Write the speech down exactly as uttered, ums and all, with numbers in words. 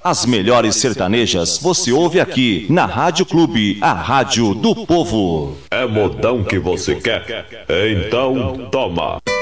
As melhores sertanejas você ouve aqui na Rádio Clube, a rádio do povo. É modão que você quer? Então toma.